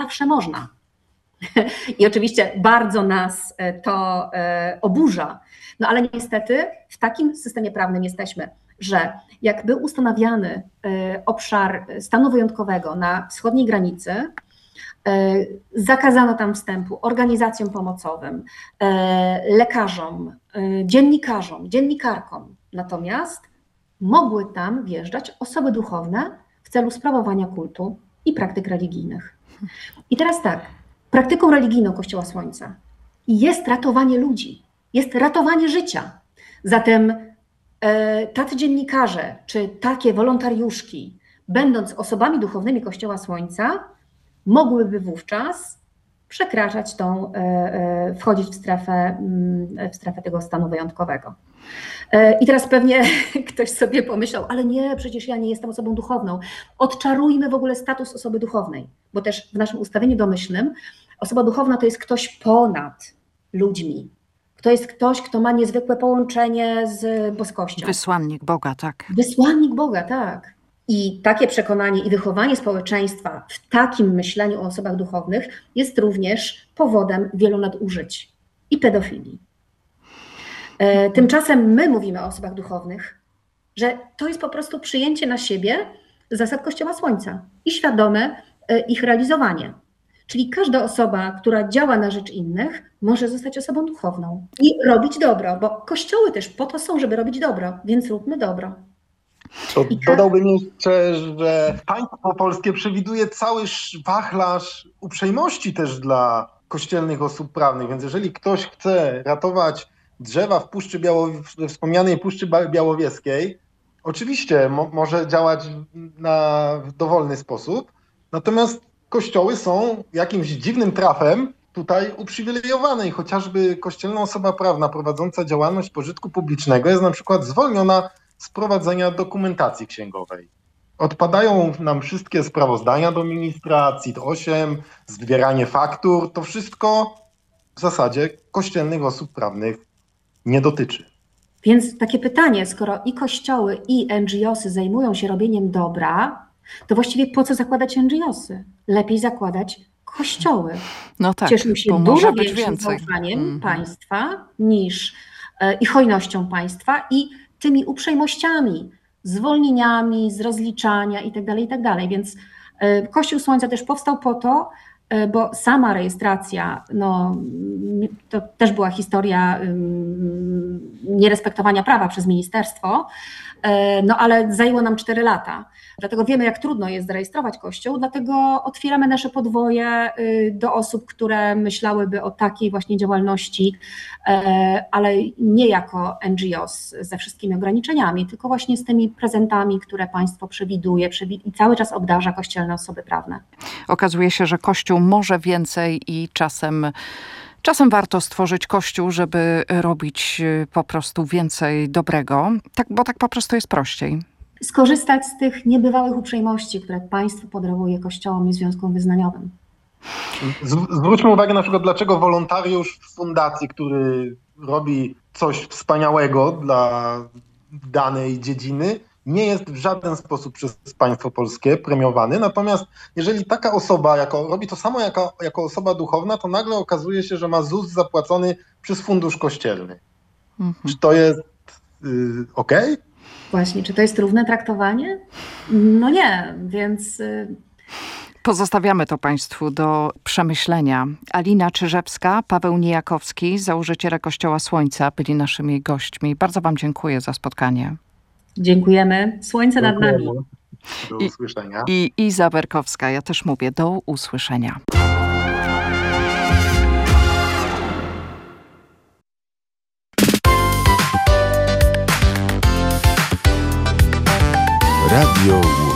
zawsze można. I oczywiście bardzo nas to oburza, no ale niestety w takim systemie prawnym jesteśmy, że jak był ustanawiany obszar stanu wyjątkowego na wschodniej granicy, zakazano tam wstępu organizacjom pomocowym, lekarzom, dziennikarzom, dziennikarkom. Natomiast mogły tam wjeżdżać osoby duchowne w celu sprawowania kultu i praktyk religijnych. I teraz tak, praktyką religijną Kościoła Słońca jest ratowanie ludzi, jest ratowanie życia. Zatem tacy dziennikarze czy takie wolontariuszki, będąc osobami duchownymi Kościoła Słońca, mogłyby wówczas przekraczać wchodzić w strefę tego stanu wyjątkowego. I teraz pewnie ktoś sobie pomyślał, ale nie, przecież ja nie jestem osobą duchowną. Odczarujmy w ogóle status osoby duchownej, bo też w naszym ustawieniu domyślnym osoba duchowna to jest ktoś ponad ludźmi. To jest ktoś, kto ma niezwykłe połączenie z boskością. Wysłannik Boga, tak. Wysłannik Boga, tak. I takie przekonanie i wychowanie społeczeństwa w takim myśleniu o osobach duchownych jest również powodem wielu nadużyć i pedofilii. Tymczasem my mówimy o osobach duchownych, że to jest po prostu przyjęcie na siebie zasad Kościoła Słońca i świadome ich realizowanie. Czyli każda osoba, która działa na rzecz innych, może zostać osobą duchowną i robić dobro, bo kościoły też po to są, żeby robić dobro, więc róbmy dobro. To dodałbym jeszcze, że państwo polskie przewiduje cały wachlarz uprzejmości też dla kościelnych osób prawnych, więc jeżeli ktoś chce ratować drzewa we wspomnianej Puszczy Białowieskiej, oczywiście może działać w dowolny sposób, natomiast kościoły są jakimś dziwnym trafem tutaj uprzywilejowane i chociażby kościelna osoba prawna prowadząca działalność pożytku publicznego jest na przykład zwolniona z prowadzenia dokumentacji księgowej. Odpadają nam wszystkie sprawozdania do ministra, CIT-8, zbieranie faktur, to wszystko w zasadzie kościelnych osób prawnych nie dotyczy. Więc takie pytanie, skoro i kościoły, i NGO-sy zajmują się robieniem dobra, to właściwie po co zakładać NGO-sy? Lepiej zakładać kościoły. No tak, cieszą się dużo większym zaufaniem państwa niż i hojnością państwa i tymi uprzejmościami, zwolnieniami z rozliczania itd., itd. Więc Kościół Słońca też powstał po to, bo sama rejestracja, to też była historia nierespektowania prawa przez ministerstwo, ale zajęło nam 4 lata. Dlatego wiemy, jak trudno jest zarejestrować Kościół, dlatego otwieramy nasze podwoje do osób, które myślałyby o takiej właśnie działalności, ale nie jako NGOs ze wszystkimi ograniczeniami, tylko właśnie z tymi prezentami, które państwo przewiduje i cały czas obdarza kościelne osoby prawne. Okazuje się, że Kościół może więcej i czasem warto stworzyć Kościół, żeby robić po prostu więcej dobrego, bo tak po prostu jest prościej. Skorzystać z tych niebywałych uprzejmości, które państwo podarowuje kościołom i związkom wyznaniowym. Zwróćmy uwagę na przykład, dlaczego wolontariusz w fundacji, który robi coś wspaniałego dla danej dziedziny, nie jest w żaden sposób przez państwo polskie premiowany. Natomiast jeżeli taka osoba robi to samo jako osoba duchowna, to nagle okazuje się, że ma ZUS zapłacony przez fundusz kościelny. Czy to jest okej? Właśnie, czy to jest równe traktowanie? No nie, więc... Pozostawiamy to państwu do przemyślenia. Alina Czyżewska, Paweł Niejakowski, założyciele Kościoła Słońca byli naszymi gośćmi. Bardzo wam dziękuję za spotkanie. Dziękujemy. Słońce nad nami. Do usłyszenia. I Iza Berkowska, ja też mówię do usłyszenia. Radio